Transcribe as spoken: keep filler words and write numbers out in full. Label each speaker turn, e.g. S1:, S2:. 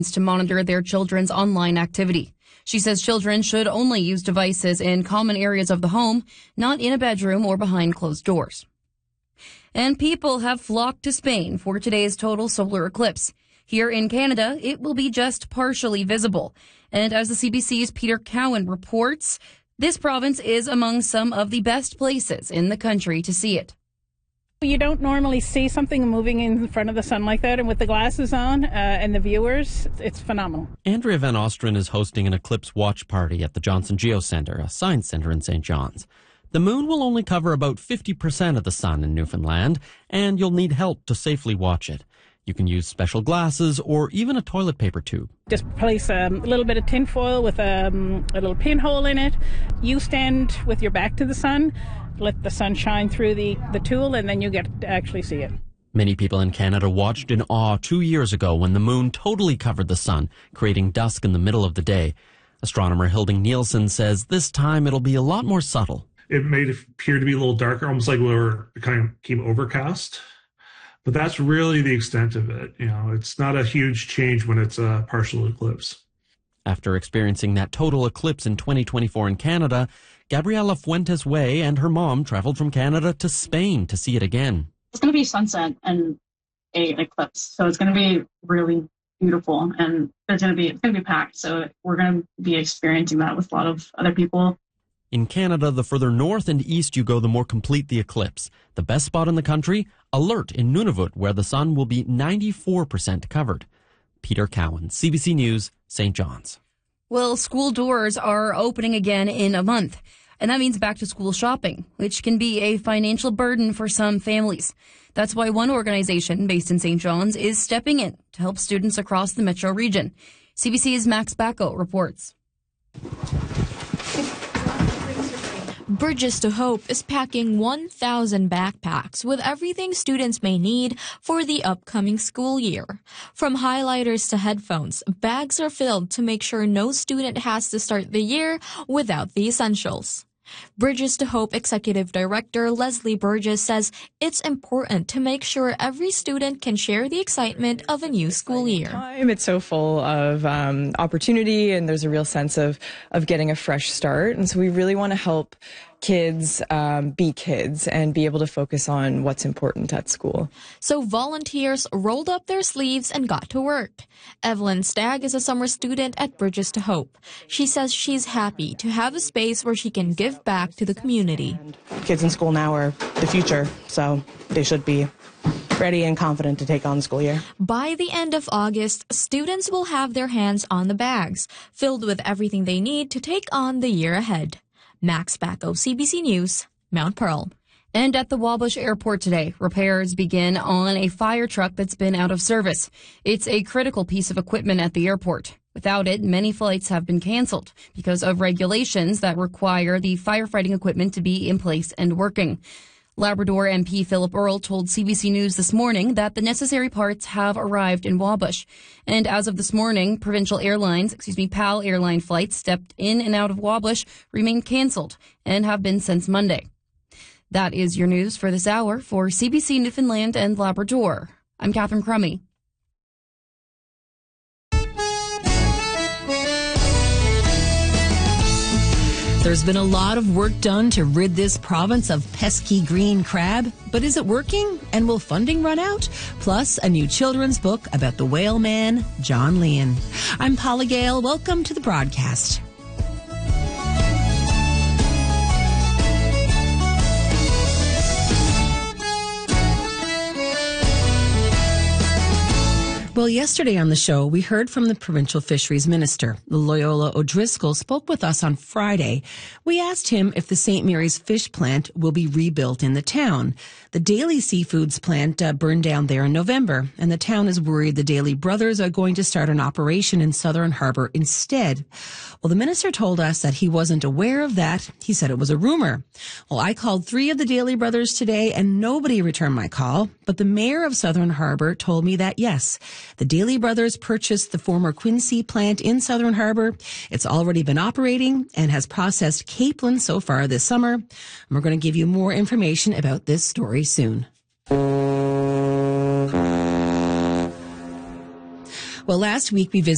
S1: to monitor their children's online activity. She says children should only use devices in common areas of the home, not in a bedroom or behind closed doors. And people have flocked to Spain for today's total solar eclipse. Here in Canada, it will be just partially visible. And as the C B C's Peter Cowan reports, this province is among some of the best places in the country to see it.
S2: You don't normally see something moving in front of the sun like that, and with the glasses on uh, and the viewers, it's phenomenal.
S3: Andrea Van Ostrin is hosting an eclipse watch party at the Johnson Geo Centre, a science centre in Saint John's. The moon will only cover about fifty percent of the sun in Newfoundland, and you'll need help to safely watch it. You can use special glasses or even a toilet paper tube.
S2: Just place um, a little bit of tin foil with um, a little pinhole in it. You stand with your back to the sun, let the sun shine through the, the tool, and then you get to actually see it.
S3: Many people in Canada watched in awe two years ago when the moon totally covered the sun, creating dusk in the middle of the day. Astronomer Hilding Nielsen says this time it'll be a lot more subtle.
S4: It made it appear to be a little darker, almost like we were it kind of became overcast. But that's really the extent of it. You know, it's not a huge change when it's a partial eclipse.
S3: After experiencing that total eclipse in twenty twenty-four in Canada, Gabriela Fuentes Way and her mom traveled from Canada to Spain to see it again.
S5: It's going to be sunset and a eclipse, so it's going to be really beautiful, and there's going to be it's going to be packed. So we're going to be experiencing that with a lot of other people.
S3: In Canada, the further north and east you go, the more complete the eclipse. The best spot in the country, Alert in Nunavut, where the sun will be ninety-four percent covered. Peter Cowan, C B C News, Saint John's.
S1: Well, school doors are opening again in a month, and that means back to school shopping, which can be a financial burden for some families. That's why one organization based in Saint John's is stepping in to help students across the metro region. C B C's Max Bacco reports.
S6: Bridges to Hope is packing one thousand backpacks with everything students may need for the upcoming school year. From highlighters to headphones, bags are filled to make sure no student has to start the year without the essentials. Bridges to Hope Executive Director Leslie Burgess says it's important to make sure every student can share the excitement of a new school year.
S7: It's so full of um, opportunity, and there's a real sense of, of getting a fresh start. And so we really want to help kids um, be kids and be able to focus on what's important at school.
S6: So volunteers rolled up their sleeves and got to work. Evelyn Stagg is a summer student at Bridges to Hope. She says she's happy to have a space where she can give back to the community.
S8: Kids in school now are the future, so they should be ready and confident to take on the school year.
S6: By the end of August, students will have their hands on the bags, filled with everything they need to take on the year ahead. Max Bacco, C B C News, Mount Pearl.
S1: And at the Wabush Airport today, repairs begin on a fire truck that's been out of service. It's a critical piece of equipment at the airport. Without it, many flights have been canceled because of regulations that require the firefighting equipment to be in place and working. Labrador M P Philip Earle told C B C News this morning that the necessary parts have arrived in Wabush. And as of this morning, Provincial Airlines, excuse me, PAL airline flights stepped in and out of Wabush remain canceled and have been since Monday. That is your news for this hour. For C B C Newfoundland and Labrador, I'm Catherine Crummy.
S9: There's been a lot of work done to rid this province of pesky green crab, but is it working? And will funding run out? Plus, a new children's book about the whale man, John Leon. I'm Paula Gale. Welcome to the broadcast. Well, yesterday on the show, we heard from the provincial fisheries minister. Loyola O'Driscoll spoke with us on Friday. We asked him if the Saint Mary's fish plant will be rebuilt in the town. The Daly Seafoods plant uh, burned down there in November, and the town is worried the Daly brothers are going to start an operation in Southern Harbour instead. Well, the minister told us that he wasn't aware of that. He said it was a rumor. Well, I called three of the Daly brothers today, and nobody returned my call. But the mayor of Southern Harbour told me that, yes, the Daly brothers purchased the former Quincy plant in Southern Harbour. It's already been operating and has processed capelin so far this summer. And we're going to give you more information about this story soon. Well, last week we visited